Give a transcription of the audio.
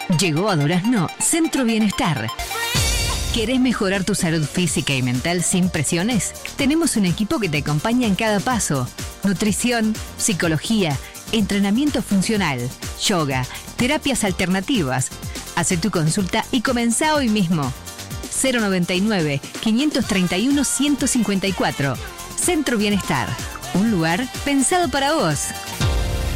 Llegó a Durazno Centro Bienestar. ¿Querés mejorar tu salud física y mental sin presiones? Tenemos un equipo que te acompaña en cada paso. Nutrición, psicología, entrenamiento funcional, yoga, terapias alternativas. Hace tu consulta y comenzá hoy mismo. 099-531-154. Centro Bienestar. Un lugar pensado para vos.